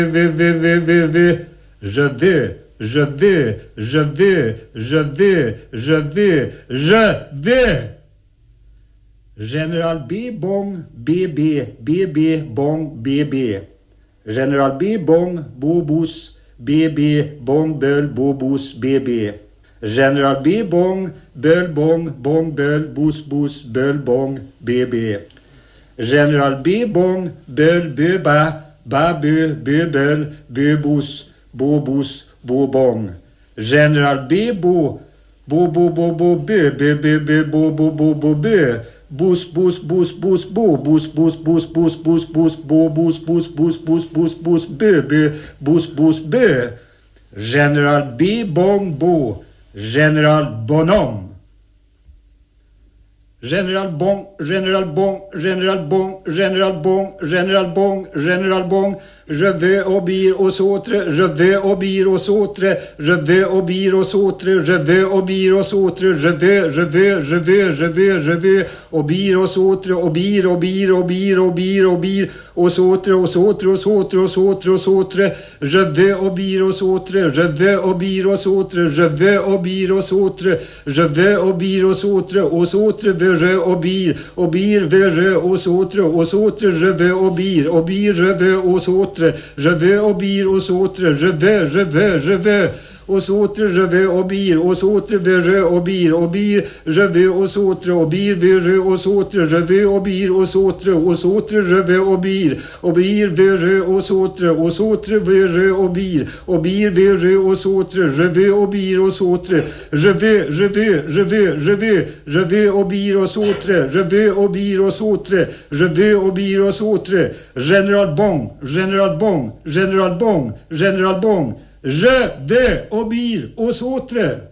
Je vais. General B bong BB bong BB. General B bong bobus BB bong böl bobus BB. General B bong böl bong böl bus böl bong BB. General B bong böl bö ba bö böl bus bobus bong. General B bo bö bö bus bö. General B bong bo. General Bonhomme. General bong. Je veux obéir aux autres. Je veux obéir aux autres. Je veux obéir aux autres. Je veux obéir aux autres. Je veux obéir aux autres. Obéir aux autres. Je veux obéir aux autres. Je veux obéir aux autres. Je veux obéir aux autres. Je veux obéir aux autres. Aux autres veux je obéir. Obéir veux je aux autres. Aux autres je veux obéir. Obéir je veux aux autres. Je veux obéir aux autres. Je veux. Aux autres je vais obéir. Aux autres veux je obéir. Obéir je vais aux autres. Obéir veux je aux autres. Je vais obéir aux autres. Aux autres je vais obéir. Obéir veux je aux autres. Aux autres veux je obéir. Obéir veux je aux autres. Je vais obéir aux autres. Je vais obéir aux autres. Je vais obéir aux autres. Je vais obéir aux autres. General bong. Je vais obéir aux autres.